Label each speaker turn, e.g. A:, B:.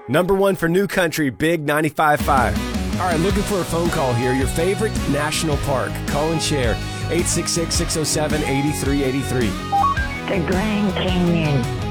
A: Number one for New Country, Big 95.5. All right, looking for a phone call here. Your favorite national park. Call and share. 866-607-8383.
B: The Grand Canyon.